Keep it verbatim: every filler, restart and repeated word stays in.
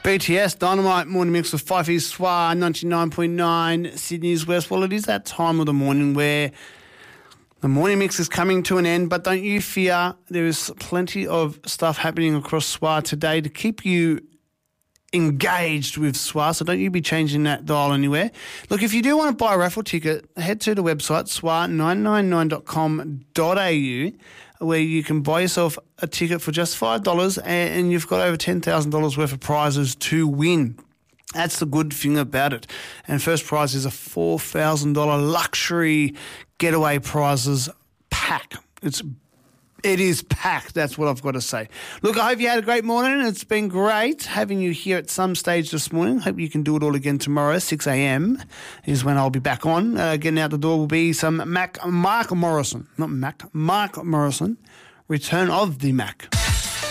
B T S, Dynamite, morning mix with Fifey Soir, ninety-nine point nine, Sydney's West. Well, it is that time of the morning where the morning mix is coming to an end, but don't you fear, there is plenty of stuff happening across Soir today to keep you engaged with Soir, so don't you be changing that dial anywhere. Look, if you do want to buy a raffle ticket, head to the website soir nine nine nine dot com dot a u, where you can buy yourself a ticket for just five dollars and, and you've got over ten thousand dollars worth of prizes to win. That's the good thing about it. And first prize is a four thousand dollars luxury getaway prizes pack. It's It is packed, that's what I've got to say. Look, I hope you had a great morning. It's been great having you here at some stage this morning. Hope you can do it all again tomorrow. six a.m. is when I'll be back on. Uh, getting out the door will be some Mac, Mark Morrison. Not Mac, Mark Morrison. Return of the Mac.